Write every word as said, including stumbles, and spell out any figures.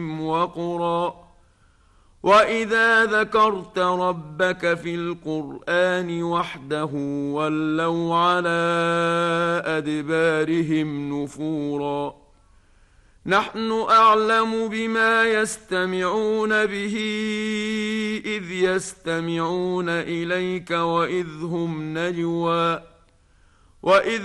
وقرا وإذا ذكرت ربك في القرآن وحده ولوا على أدبارهم نفورا نحن أعلم بما يستمعون به إذ يستمعون إليك وإذ هم نجوى وإذ